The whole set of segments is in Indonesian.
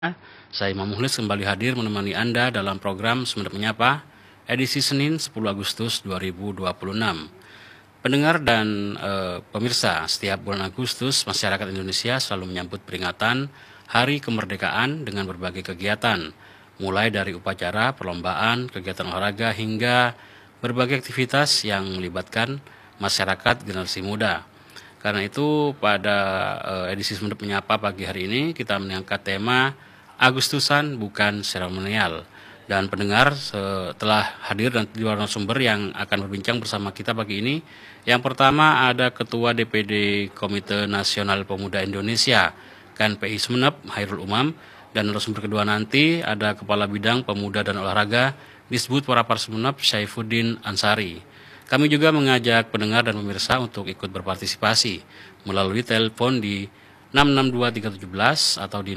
Saya Imam Muhlis kembali hadir menemani Anda dalam program Sumeneb Menyapa, edisi Senin 10 Agustus 2026. Pendengar dan pemirsa, setiap bulan Agustus, masyarakat Indonesia selalu menyambut peringatan Hari Kemerdekaan dengan berbagai kegiatan, mulai dari upacara, perlombaan, kegiatan olahraga, hingga berbagai aktivitas yang melibatkan masyarakat generasi muda. Karena itu pada edisi Sumeneb Menyapa pagi hari ini kita mengangkat tema Agustusan bukan seremonial. Dan pendengar telah hadir dan dua narasumber yang akan berbincang bersama kita pagi ini. Yang pertama ada Ketua DPD Komite Nasional Pemuda Indonesia KNPI Sumeneb, Hairul Umam. Dan narasumber kedua nanti ada Kepala Bidang Pemuda dan Olahraga Disbud Parapar Sumeneb, Syaifuddin Ansari. Kami juga mengajak pendengar dan pemirsa untuk ikut berpartisipasi melalui telepon di 662317 atau di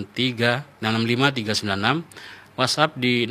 665 WhatsApp di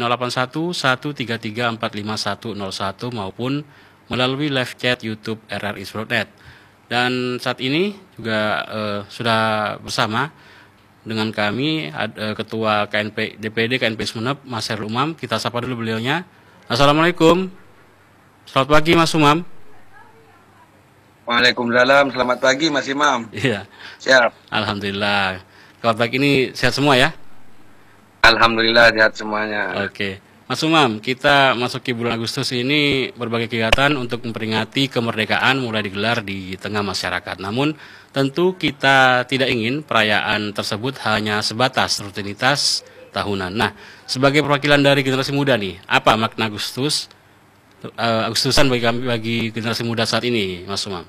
081133455101 maupun melalui live chat YouTube RRI.net. Dan saat ini juga sudah bersama dengan kami Ketua DPD KNP Sumeneb, Mas Hairul Umam. Kita sapa dulu beliaunya. Assalamualaikum. Selamat pagi Mas Umam. Waalaikumsalam, selamat pagi Mas Imam. Iya. Siap. Alhamdulillah. Selamat pagi, ini sehat semua ya? Alhamdulillah sehat semuanya. Oke. Mas Umam, kita masuki bulan Agustus ini berbagai kegiatan untuk memperingati kemerdekaan mulai digelar di tengah masyarakat. Namun tentu kita tidak ingin perayaan tersebut hanya sebatas rutinitas tahunan. Nah, sebagai perwakilan dari generasi muda nih, apa makna Agustusan bagi generasi muda saat ini, Mas Umam?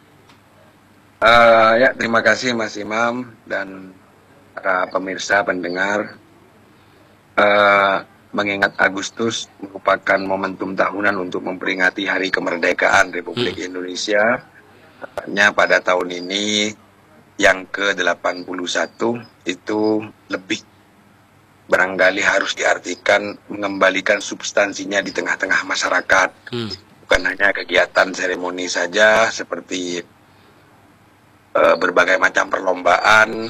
Ya, terima kasih Mas Imam dan para pemirsa pendengar. Mengingat Agustus merupakan momentum tahunan untuk memperingati Hari Kemerdekaan Republik Indonesia. Tepatnya pada tahun ini yang ke-81 itu lebih barangkali harus diartikan mengembalikan substansinya di tengah-tengah masyarakat. Bukan hanya kegiatan seremoni saja seperti berbagai macam perlombaan,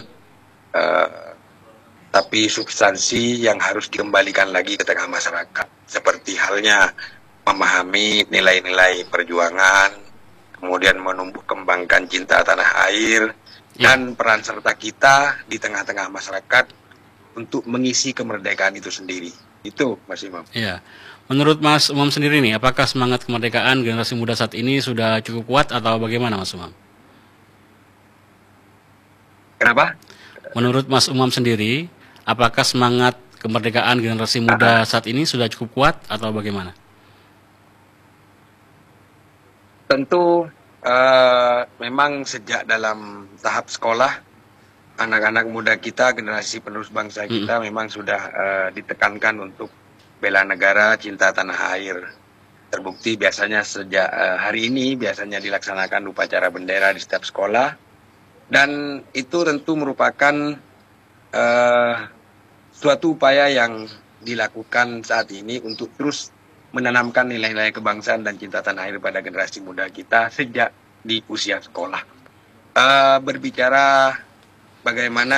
tapi substansi yang harus dikembalikan lagi ke tengah masyarakat. Seperti halnya memahami nilai-nilai perjuangan, kemudian menumbuh kembangkan cinta tanah air, dan peran serta kita di tengah-tengah masyarakat untuk mengisi kemerdekaan itu sendiri. Itu Mas Imam. Iya. Menurut Mas Umam sendiri nih, apakah semangat kemerdekaan generasi muda saat ini sudah cukup kuat atau bagaimana Mas Umam? Kenapa? Menurut Mas Umam sendiri, apakah semangat kemerdekaan generasi muda saat ini sudah cukup kuat atau bagaimana? Tentu memang sejak dalam tahap sekolah, anak-anak muda kita, generasi penerus bangsa kita memang sudah ditekankan untuk bela negara, cinta tanah air. Terbukti biasanya sejak hari ini biasanya dilaksanakan upacara bendera di setiap sekolah. Dan itu tentu merupakan suatu upaya yang dilakukan saat ini untuk terus menanamkan nilai-nilai kebangsaan dan cinta tanah air pada generasi muda kita sejak di usia sekolah. Berbicara bagaimana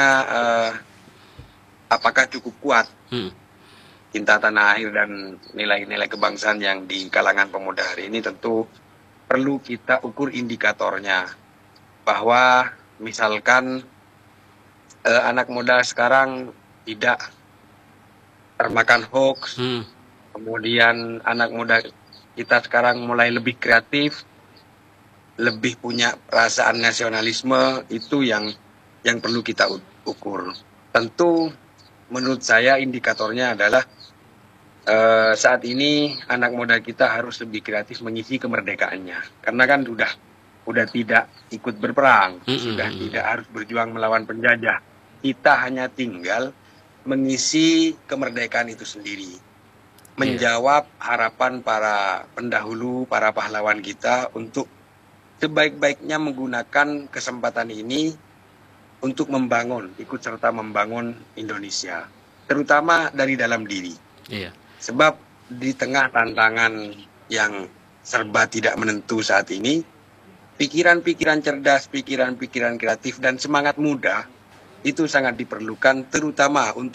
apakah cukup kuat cinta tanah air dan nilai-nilai kebangsaan yang di kalangan pemuda hari ini, tentu perlu kita ukur indikatornya. Bahwa misalkan anak muda sekarang tidak termakan hoax, kemudian anak muda kita sekarang mulai lebih kreatif, lebih punya perasaan nasionalisme, itu yang perlu kita ukur. Tentu menurut saya indikatornya adalah saat ini anak muda kita harus lebih kreatif mengisi kemerdekaannya, karena kan udah tidak ikut berperang, sudah tidak harus berjuang melawan penjajah. Kita hanya tinggal mengisi kemerdekaan itu sendiri, menjawab harapan para pendahulu, para pahlawan kita untuk sebaik-baiknya menggunakan kesempatan ini untuk membangun, ikut serta membangun Indonesia, terutama dari dalam diri. Sebab di tengah tantangan yang serba tidak menentu saat ini, pikiran-pikiran cerdas, pikiran-pikiran kreatif, dan semangat muda itu sangat diperlukan terutama untuk